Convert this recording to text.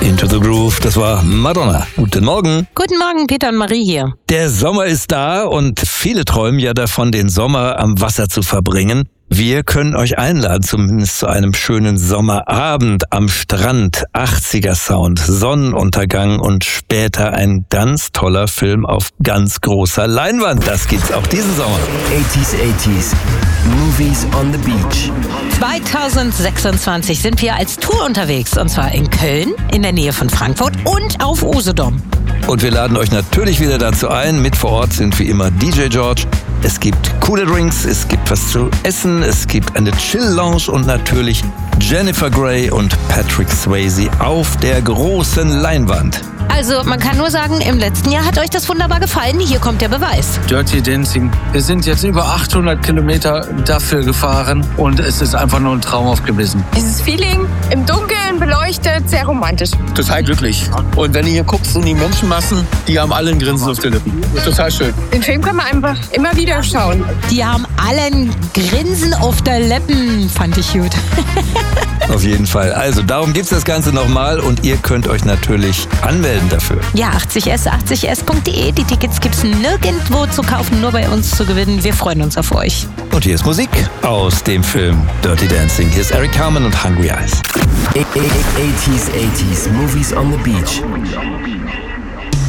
Into the Groove, das war Madonna. Guten Morgen. Guten Morgen, Peter und Marie hier. Der Sommer ist da und viele träumen ja davon, den Sommer am Wasser zu verbringen. Wir können euch einladen, zumindest zu einem schönen Sommerabend am Strand. 80er Sound, Sonnenuntergang und später ein ganz toller Film auf ganz großer Leinwand. Das gibt's auch diesen Sommer. 80s, Movies on the Beach. 2026 sind wir als Tour unterwegs, und zwar in Köln, in der Nähe von Frankfurt und auf Usedom. Und wir laden euch natürlich wieder dazu ein. Mit vor Ort sind wie immer DJ George. Es gibt coole Drinks, es gibt was zu essen, es gibt eine Chill-Lounge und natürlich Jennifer Grey und Patrick Swayze auf der großen Leinwand. Also man kann nur sagen, im letzten Jahr hat euch das wunderbar gefallen. Hier kommt der Beweis. Dirty Dancing. Wir sind jetzt über 800 Kilometer dafür gefahren und es ist einfach nur ein traumhaft gewesen. Dieses Feeling im Dunkeln beleuchtet, sehr romantisch. Total glücklich. Und wenn du hier guckst in die Menschenmassen, die haben alle ein Grinsen auf den Lippen. Total schön. Den Film kann man einfach immer wieder schauen. Die haben alle ein Grinsen auf der Lippen, fand ich gut. Auf jeden Fall. Also darum gibt's das Ganze nochmal und ihr könnt euch natürlich anmelden dafür. Ja, 80s.de. Die Tickets gibt's nirgendwo zu kaufen, nur bei uns zu gewinnen. Wir freuen uns auf euch. Und hier ist Musik aus dem Film Dirty Dancing. Hier ist Eric Carmen und Hungry Eyes. 80s, Movies on the Beach.